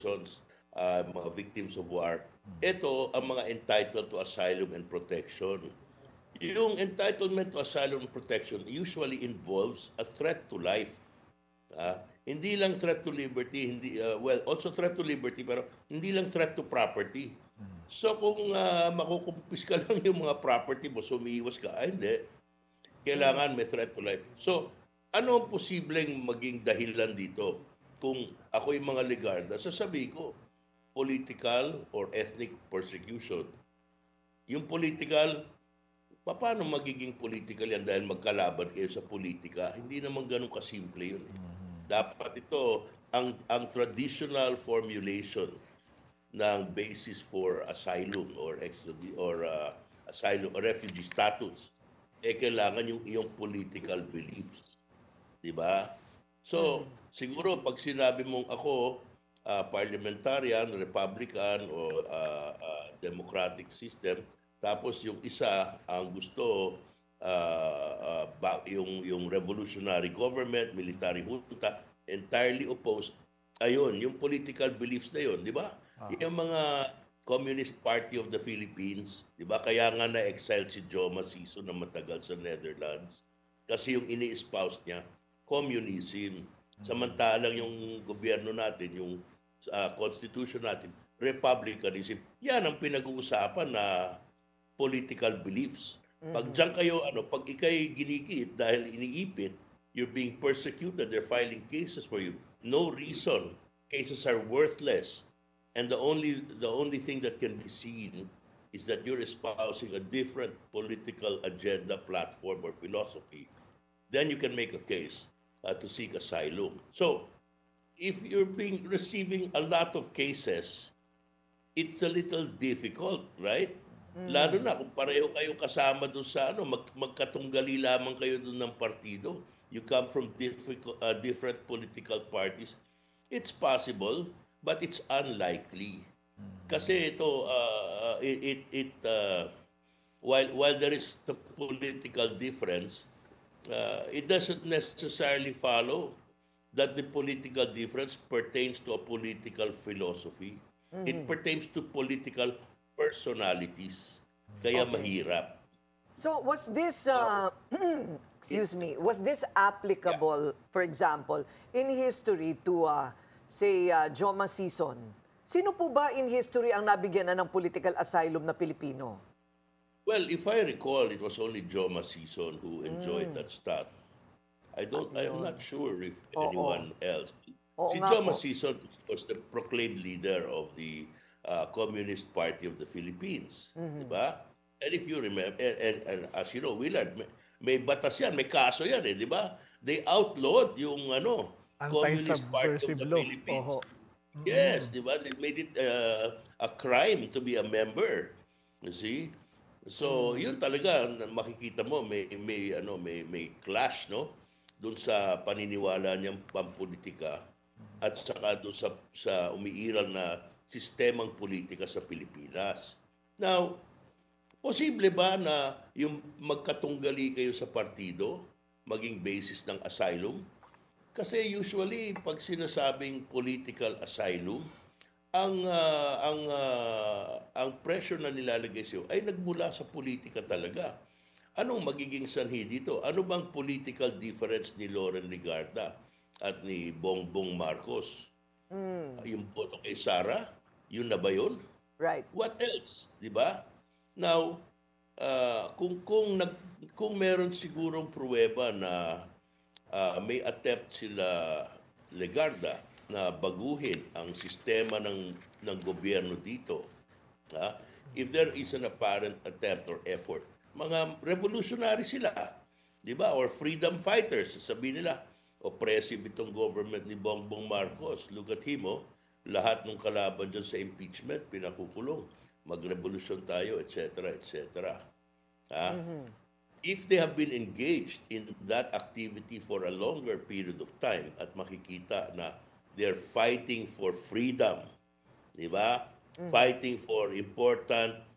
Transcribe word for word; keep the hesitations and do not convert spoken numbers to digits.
persons, uh, mga victims of war, ito ang mga entitled to asylum and protection. Yung entitlement to asylum and protection usually involves a threat to life. Ah, hindi lang threat to liberty, hindi uh, well, also threat to liberty pero hindi lang threat to property. So kung uh, makukumpis ka lang yung mga property mo, sumiiwas ka, ay hindi. Kailangan may threat to life. So, ano ang posibleng maging dahilan dito? Kung ako yung mga Legarda, sasabihin ko, political or ethnic persecution. Yung political, paano magiging political yan dahil magkalaban kayo sa politika? Hindi naman ganun kasimple yun. Eh. Dapat ito, ang, ang traditional formulation ng basis for asylum or extradi- or uh, asylum or refugee status eh kailangan yung iyong political beliefs, 'di ba? So, siguro pag sinabi mong ako uh, parliamentarian, republican o uh, uh, democratic system, tapos yung isa ang gusto uh, uh, ba, yung yung revolutionary government, military junta, entirely opposed. Ayun, yung political beliefs na yun, di ba? Yung mga Communist Party of the Philippines, di ba? Kaya nga na-exile si Joma Siso na matagal sa Netherlands. Kasi yung ini-espouse niya, communism. Samantalang yung gobyerno natin, yung uh, constitution natin, republicanism. Yan ang pinag-uusapan na political beliefs. Pag diyan kayo, ano, pag ikay ginikit dahil iniipit, you're being persecuted, they're filing cases for you. No reason. Cases are worthless. And the only the only thing that can be seen is that you're espousing a different political agenda, platform, or philosophy. Then you can make a case uh, to seek asylum. So, if you're being receiving a lot of cases, it's a little difficult, right? Lalo na kung pareho kayo kasama doon sa ano, mag, magkatunggali lamang kayo doon ng partido. You come from difficult, uh, different political parties. It's possible, but it's unlikely. Kasi ito, uh, it, it, it uh, while, while there is a political difference, uh, it doesn't necessarily follow that the political difference pertains to a political philosophy. It pertains to political personalities. Kaya Okay. mahirap. So was this, uh, excuse me, was this applicable, for example, in history to, uh, say, uh, Joma Sison? Sino po ba in history ang nabigyan na ng political asylum na Pilipino? Well, if I recall, it was only Joma Sison who enjoyed that status. I don't, I am not sure if Oo. anyone else. Oo Si nga Joma po. Sison was the proclaimed leader of the uh, Communist Party of the Philippines. Diba? And if you remember, and, and, and as you know, Willard, may, may batas yan, may kaso yan eh, di ba? They outlawed yung ano, Communist Party of Anti-subversive the law. Philippines. Oho. Yes, di ba? They made it uh, a crime to be a member. You see? So, yun talaga makikita mo may may ano may may clash no doon sa paniniwala niyang pampolitika at saka doon sa sa umiiral na sistemang politika sa Pilipinas. Now, posible ba na yung magkatunggali kayo sa partido maging basis ng asylum? Kasi usually pag sinasabing political asylum, ang ah, ang ah, ang pressure na nilalagay sa ay nagmula sa politika talaga. Anong magiging sanhi dito? Ano bang political difference ni Loren Legarda at ni Bongbong Marcos? Yung boto kay Sara, yun na ba yun? Right. What else, 'di ba? Now, ah, kung kung nag kung meron sigurong pruweba na ah, may attempt sila Legarda na baguhin ang sistema ng ng gobyerno dito. Ha? If there is an apparent attempt or effort, mga revolutionary sila, 'di ba? Or freedom fighters, sabihin nila, oppressive itong government ni Bongbong Marcos. Look at him, oh. Lahat ng kalaban dyan sa impeachment, pinakukulong. Magrevolusyon tayo, et cetera, et cetera. Ha? If they have been engaged in that activity for a longer period of time at makikita na they're fighting for freedom, di ba? Fighting for important